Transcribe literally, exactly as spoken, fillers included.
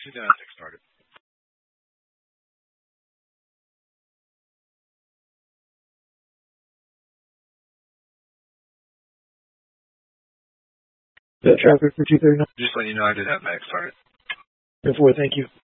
two NASDAQ started. That traffic for two thirty-nine. Just letting you know I did have MAX started. ten four, thank you.